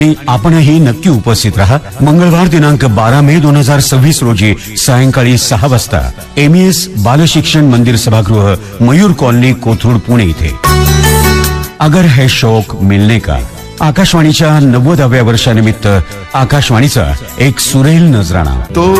आपणही नक्की उपस्थित रहा. मंगळवार दिनांक 12 मे 2026 रोजी सायंकाळी 6 वाजता MES बालशिक्षण मंदिर सभागृह, मयूर कॉलनी, कोथरूड, पुणे इथे. अगर है शौक मिलने का. आकाशवाणीच्या 90व्या वर्षानिमित्त आकाशवाणीचा एक सुरेल नजराणा.